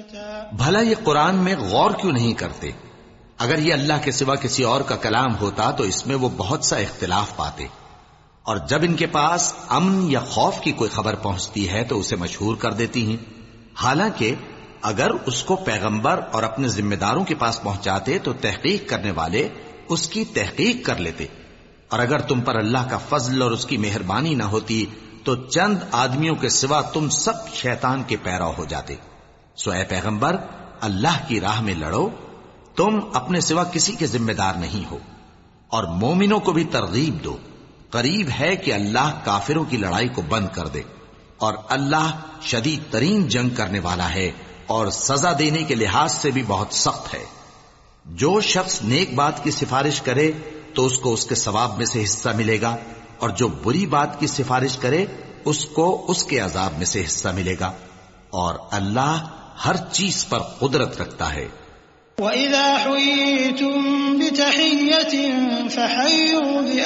بھلا یہ قرآن میں غور کیوں نہیں کرتے؟ اگر یہ اللہ کے سوا کسی اور کا کلام ہوتا تو اس میں وہ بہت سا اختلاف پاتے، اور جب ان کے پاس امن یا خوف کی کوئی خبر پہنچتی ہے تو اسے مشہور کر دیتی ہیں، حالانکہ اگر اس کو پیغمبر اور اپنے ذمہ داروں کے پاس پہنچاتے تو تحقیق کرنے والے اس کی تحقیق کر لیتے، اور اگر تم پر اللہ کا فضل اور اس کی مہربانی نہ ہوتی تو چند آدمیوں کے سوا تم سب شیطان کے پیرو ہو جاتے۔ سو اے پیغمبر، اللہ کی راہ میں لڑو، تم اپنے سوا کسی کے ذمہ دار نہیں ہو، اور مومنوں کو بھی ترغیب دو، قریب ہے کہ اللہ کافروں کی لڑائی کو بند کر دے، اور اللہ شدید ترین جنگ کرنے والا ہے اور سزا دینے کے لحاظ سے بھی بہت سخت ہے۔ جو شخص نیک بات کی سفارش کرے تو اس کو اس کے ثواب میں سے حصہ ملے گا، اور جو بری بات کی سفارش کرے اس کو اس کے عذاب میں سے حصہ ملے گا، اور اللہ ہر چیز پر قدرت رکھتا ہے۔ وَإِذَا حُيِّيتُم بِتَحِيَّةٍ فَحَيُّوا